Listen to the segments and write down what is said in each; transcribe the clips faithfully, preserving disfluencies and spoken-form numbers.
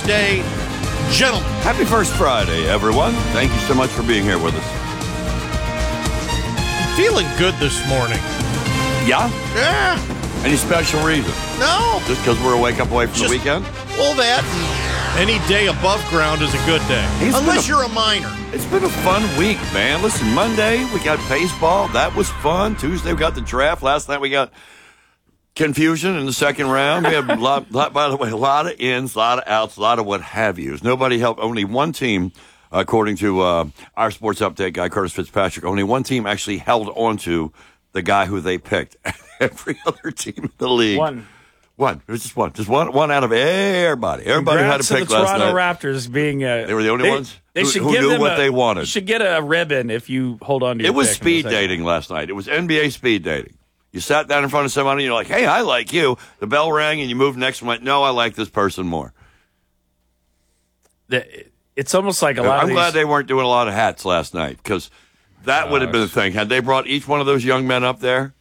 Day, gentlemen. Happy First Friday, everyone. Thank you so much for being here with us. I'm feeling good this morning. Yeah? Yeah. Any special reason? No. Just because we're a wake up away from Just- the weekend? Well, that and any day above ground is a good day. It's Unless been a- you're a minor. It's been a fun week, man. Listen, Monday we got baseball. That was fun. Tuesday we got the draft. Last night we got confusion in the second round. We had a lot, lot, by the way, a lot of ins, a lot of outs, a lot of what have yous. Nobody helped. Only one team, according to uh, our sports update guy, Curtis Fitzpatrick, only one team actually held on to the guy who they picked. Every other team in the league. One. One. It was just one. Just one One out of everybody. Everybody who had Congrats a pick to the last Toronto night. Raptors being uh, They were the only they, ones they who, should who give knew them what a, they wanted. You should get a ribbon if you hold on to your It was pick in the speed second. dating last night. It was N B A speed dating. You sat down in front of somebody and you're like, hey, I like you. The bell rang and you moved next and went, no, I like this person more. The- It's almost like a lot I'm of these, glad they weren't doing a lot of hats last night because that would have been the thing. Had they brought each one of those young men up there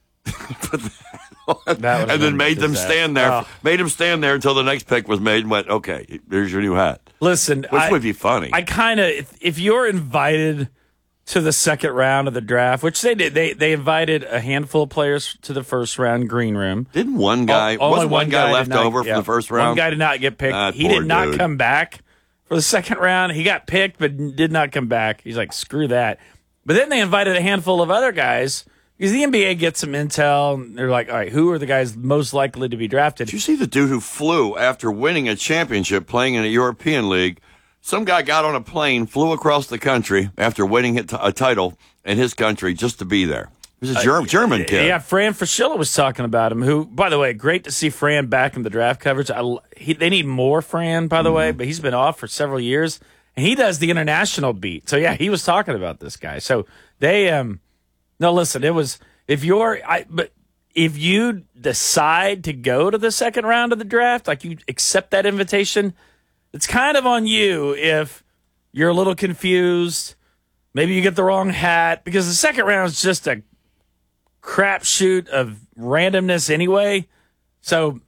would've and then been made them disaster. stand there, Oh. made them stand there until the next pick was made and went, okay, here's your new hat. Listen, Which I, would be funny. I kind of, if, if you're invited to the second round of the draft, which they did, they they invited a handful of players to the first round green room. Didn't one guy, O- only wasn't one guy, did left not- over from yeah. the first round? One guy did not get picked. That he poor did not dude. come back for the second round. He got picked, but did not come back. He's like, screw that. But then they invited a handful of other guys because the N B A gets some intel. And they're like, all right, who are the guys most likely to be drafted? Did you see the dude who flew after winning a championship playing in a European league? Some guy got on a plane, flew across the country after winning a t- a title in his country just to be there. He was a Germ- German kid. Yeah, Fran Fraschilla was talking about him. Who, by the way, great to see Fran back in the draft coverage. I, he, they need more Fran, by the mm-hmm. way, but he's been off for several years, and he does the international beat. So yeah, he was talking about this guy. So they, um, no, listen, it was if you're, I, but if you decide to go to the second round of the draft, like you accept that invitation, it's kind of on you if you're a little confused. Maybe you get the wrong hat because the second round is just a crapshoot of randomness anyway. So,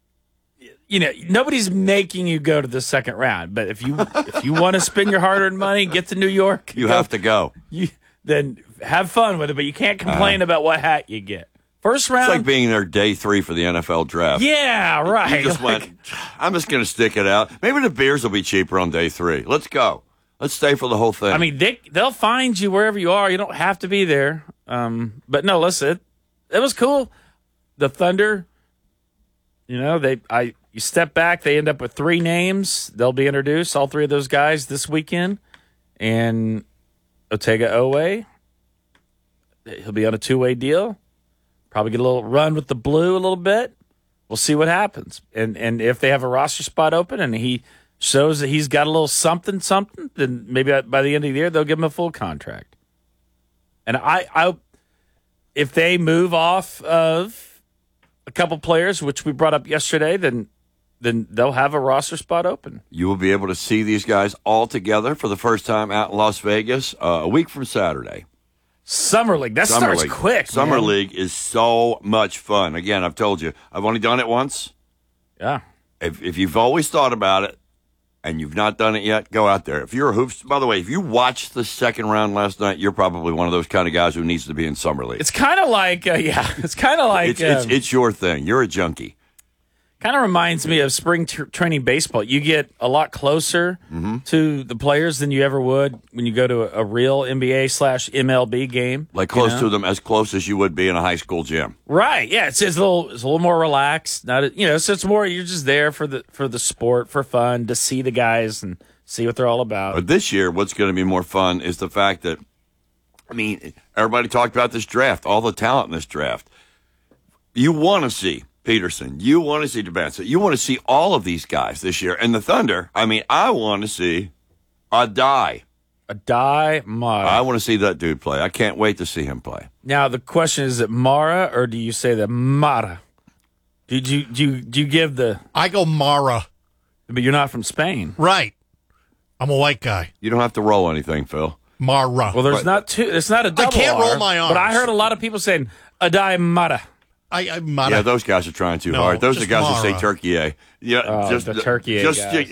you know, nobody's making you go to the second round. But if you if you want to spend your hard-earned money, get to New York, You go, have to go. You then have fun with it. But you can't complain uh, about what hat you get. First round, it's like being there day three for the N F L draft. Yeah, right. You just like, went, I'm just going to stick it out. Maybe the beers will be cheaper on day three. Let's go. Let's stay for the whole thing. I mean, they, they'll find you wherever you are. You don't have to be there. Um, but no, listen, it, it was cool. The Thunder, you know, they I you step back, they end up with three names. They'll be introduced, all three of those guys this weekend. And Otega Owe, he'll be on a two-way deal. Probably get a little run with the blue a little bit. We'll see what happens. And and if they have a roster spot open and he shows that he's got a little something, something, then maybe by the end of the year they'll give him a full contract. And I, I if they move off of a couple players, which we brought up yesterday, then then they'll have a roster spot open. You will be able to see these guys all together for the first time out in Las Vegas uh, a week from Saturday. Summer League. That Summer starts League. quick. Summer man. League is so much fun. Again, I've told you, I've only done it once. Yeah. If, if you've always thought about it and you've not done it yet, go out there. If you're a hoops, by the way, if you watched the second round last night, you're probably one of those kind of guys who needs to be in Summer League. It's kind of like, uh, yeah, it's kind of like. It's, it's, um, it's your thing. You're a junkie. Kind of reminds me of spring t- training baseball. You get a lot closer Mm-hmm. to the players than you ever would when you go to a, a real N B A slash M L B game. Like close you know? to them, as close as you would be in a high school gym. Right? Yeah, it's, it's a little, it's a little more relaxed. Not, a, you know, so it's more you're just there for the for the sport, for fun, to see the guys and see what they're all about. But this year, what's going to be more fun is the fact that, I mean, everybody talked about this draft, all the talent in this draft. You want to see Peterson. You want to see DeBanza. You want to see all of these guys this year. And the Thunder, I mean, I want to see Adai. Adai Mara. I want to see that dude play. I can't wait to see him play. Now the question is: is it Mara or do you say the Mara? Did you do you do you give the? I go Mara. But you're not from Spain, right? I'm a white guy. You don't have to roll anything, Phil. Mara. Well, there's Right. not two. It's not a double. I can't R, roll my arms. But I heard a lot of people saying Adai Mara. I, I Mara. Yeah, those guys are trying too No, hard. Those are the just guys who say Mara. Turkey. Yeah, Oh, just the Turkey Just guys.